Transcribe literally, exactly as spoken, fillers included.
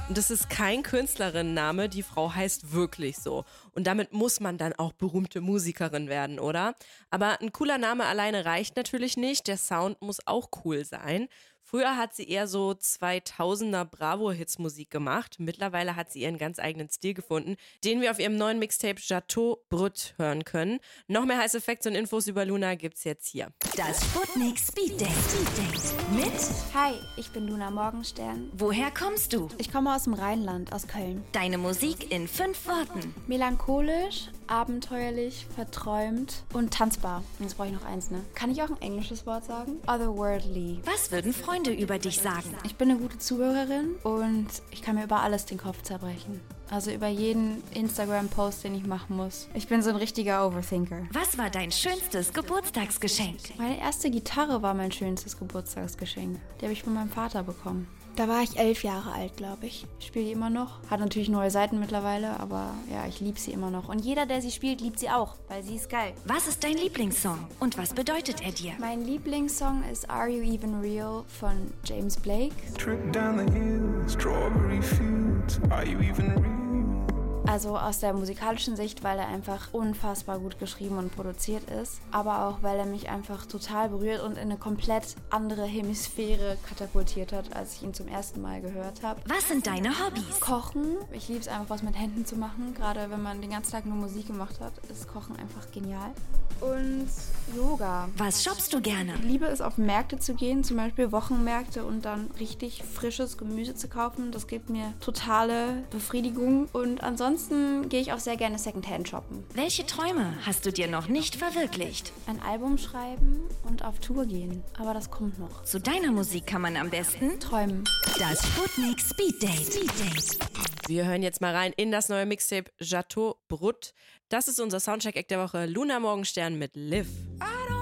Und das ist kein Künstlerinnenname, die Frau heißt wirklich so. Und damit muss man dann auch berühmte Musikerin werden, oder? Aber ein cooler Name alleine reicht natürlich nicht, der Sound muss auch cool sein. Früher hat sie eher so zweitausender Bravo-Hits-Musik gemacht. Mittlerweile hat sie ihren ganz eigenen Stil gefunden, den wir auf ihrem neuen Mixtape Chateau Brut hören können. Noch mehr heiße Facts und Infos über Luna gibt's jetzt hier. Das Sputnik Speed Date. Speed Date mit Hi, ich bin Luna Morgenstern. Woher kommst du? Ich komme aus dem Rheinland, aus Köln. Deine Musik in fünf Worten. Melancholisch, abenteuerlich, verträumt und tanzbar. Und jetzt brauche ich noch eins, ne? Kann ich auch ein englisches Wort sagen? Otherworldly. Was würden Freunde über dich sagen? Ich bin eine gute Zuhörerin und ich kann mir über alles den Kopf zerbrechen. Also über jeden Instagram-Post, den ich machen muss. Ich bin so ein richtiger Overthinker. Was war dein schönstes Geburtstagsgeschenk? Meine erste Gitarre war mein schönstes Geburtstagsgeschenk. Die habe ich von meinem Vater bekommen. Da war ich elf Jahre alt, glaube ich. Ich spiele die immer noch. Hat natürlich neue Seiten mittlerweile, aber ja, ich liebe sie immer noch. Und jeder, der sie spielt, liebt sie auch, weil sie ist geil. Was ist dein Lieblingssong und was bedeutet er dir? Mein Lieblingssong ist Are You Even Real von James Blake. Trip down the hill, strawberry fields, are you even real? Also aus der musikalischen Sicht, weil er einfach unfassbar gut geschrieben und produziert ist, aber auch, weil er mich einfach total berührt und in eine komplett andere Hemisphäre katapultiert hat, als ich ihn zum ersten Mal gehört habe. Was sind deine Hobbys? Kochen. Ich liebe es einfach, was mit Händen zu machen. Gerade wenn man den ganzen Tag nur Musik gemacht hat, ist Kochen einfach genial. Und Yoga. Was shoppst du gerne? Ich liebe es, auf Märkte zu gehen, zum Beispiel Wochenmärkte und dann richtig frisches Gemüse zu kaufen. Das gibt mir totale Befriedigung. Und ansonsten gehe ich auch sehr gerne Secondhand shoppen. Welche Träume hast du dir noch nicht verwirklicht? Ein Album schreiben und auf Tour gehen. Aber das kommt noch. Zu deiner Musik kann man am besten Träumen. Das Sputnik Speed Date. Speed Date. Wir hören jetzt mal rein in das neue Mixtape Chateau Brut. Das ist unser Soundcheck-Act der Woche. Luna Morgenstern mit Liv.